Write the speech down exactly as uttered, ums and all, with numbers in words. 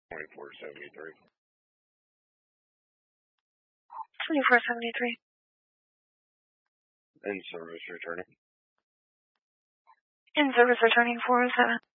twenty-four seventy-three. twenty-four seventy-three. In service returning. In service returning four oh seven.